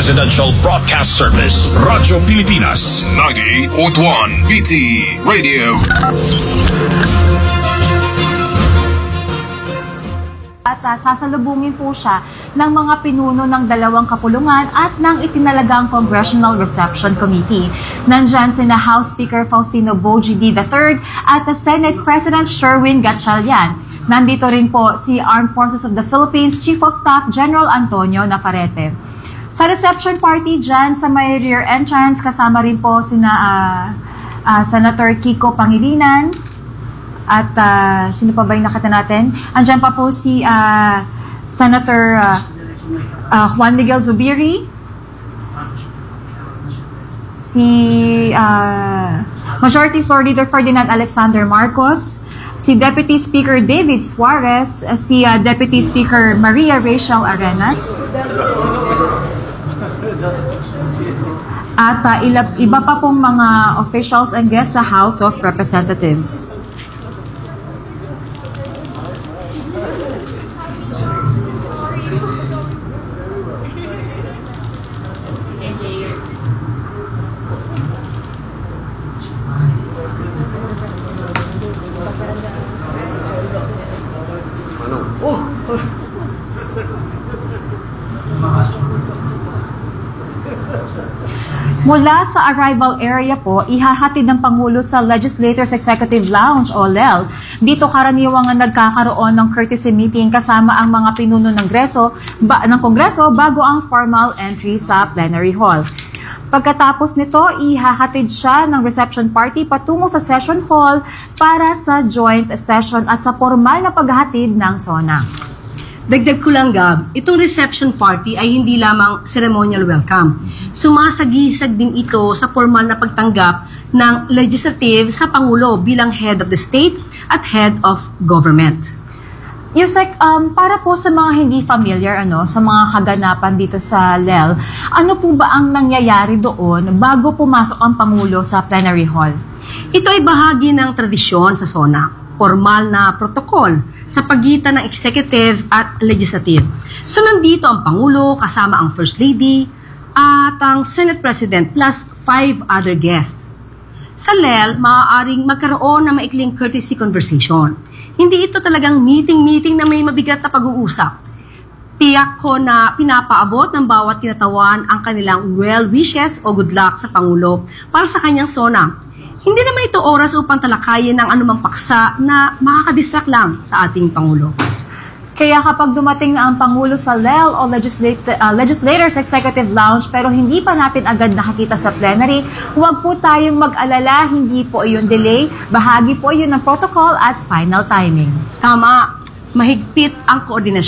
Presidential Broadcast Service, Radyo Pilipinas, 98.1 BT Radio. At sasalubungin po siya ng mga pinuno ng dalawang kapulungan at ng itinalagang Congressional Reception Committee. Nandyan sina House Speaker Faustino Bogie D. III at Senate President Sherwin Gatchalian. Nandito rin po si Armed Forces of the Philippines Chief of Staff General Antonio Navarrete. Sa reception party dyan sa may rear entrance, kasama rin po sina Senator Kiko Pangilinan. At sino pa ba yung nakita natin? Andyan pa po si Senator Juan Miguel Zubiri, si Majority Floor Leader Ferdinand Alexander Marcos, si Deputy Speaker David Suarez, si Deputy Speaker Maria Rachel Arenas, at iba pa pong mga officials and guests sa House of Representatives. Mula sa arrival area po, ihahatid ng Pangulo sa Legislators Executive Lounge o LEL. Dito karaniwang nagkakaroon ng courtesy meeting kasama ang mga pinuno ng Kongreso bago ang formal entry sa plenary hall. Pagkatapos nito, ihahatid siya ng reception party patungo sa session hall para sa joint session at sa formal na paghahatid ng SONA. Dagdag ko lang, Gab, itong reception party ay hindi lamang ceremonial welcome. Sumasagisag din ito sa formal na pagtanggap ng legislative sa Pangulo bilang head of the state at head of government. Yusek, para po sa mga hindi familiar sa mga kaganapan dito sa LEL, ano po ba ang nangyayari doon bago pumasok ang Pangulo sa plenary hall? Ito ay bahagi ng tradisyon sa SONA, formal na protocol sa pagitan ng executive at legislative. So nandito ang Pangulo kasama ang First Lady at ang Senate President plus 5 other guests. Sa LEL, maaaring magkaroon ng maikling courtesy conversation. Hindi ito talagang meeting na may mabigat na pag-uusap. Tiyak ko na pinapaabot ng bawat kinatawan ang kanilang well wishes o good luck sa Pangulo para sa kanyang SONA. Hindi naman ito oras upang talakayin ng anumang paksa na makakadistract lang sa ating Pangulo. Kaya kapag dumating na ang Pangulo sa LEL o Legislators Executive Lounge pero hindi pa natin agad nakakita sa plenary, huwag po tayong mag-alala, hindi po iyon delay, bahagi po iyon ng protocol at final timing. Tama, mahigpit ang koordinasyon.